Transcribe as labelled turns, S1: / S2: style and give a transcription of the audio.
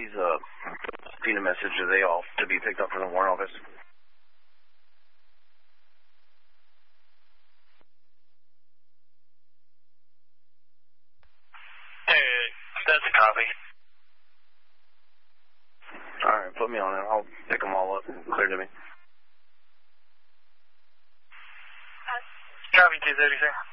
S1: these FINA messages, are they all to be picked up from the warrant office?
S2: That's a copy.
S1: All right, put me on it. I'll pick them all up and clear to me.
S2: Copy 230, sir.